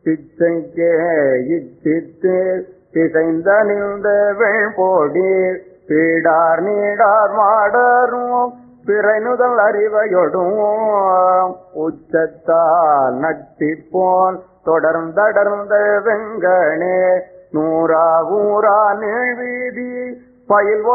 பிச்சைக்கே இச்சித்து பிசைந்த நின்ற வெண்போடி பீடார் நீடார் மாடரும் பிறை நுதல் அறிவையொடும் உச்சத்தால் நட்டிப்போல் தொடர்ந்தடர்ந்த வெங்கனே நூறா ஊரா நீழ்வீதி பயில்